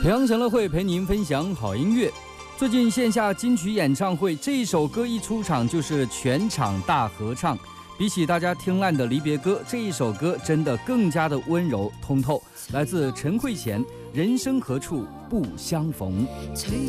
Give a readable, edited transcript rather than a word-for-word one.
培养享乐会陪您分享好音乐。最近线下金曲演唱会，这一首歌一出场就是全场大合唱。比起大家听烂的离别歌，这一首歌真的更加的温柔通透。来自陈慧娴，人生何处不相逢。 隨